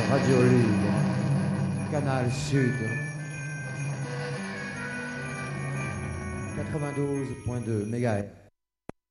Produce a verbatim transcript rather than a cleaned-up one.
Radio Libre, Canal Sud, quatre-vingt-douze point deux mégahertz.